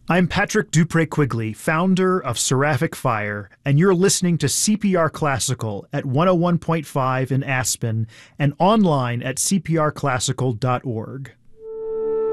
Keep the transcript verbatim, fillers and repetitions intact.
I'm Patrick Dupre Quigley, founder of Seraphic Fire, and you're listening to C P R Classical at one oh one point five in Aspen and online at c p r classical dot org.